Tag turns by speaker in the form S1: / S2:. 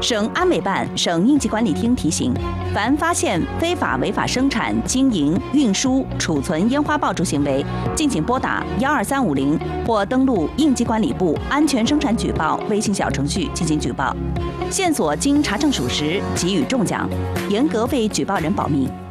S1: 省安委办、省应急管理厅提醒：凡发现非法违法生产、经营、运输、储存烟花爆竹行为，敬请拨打12350或登录应急管理部安全生产举报微信小程序进行举报。线索经查证属实，给予重奖，严格为举报人保密。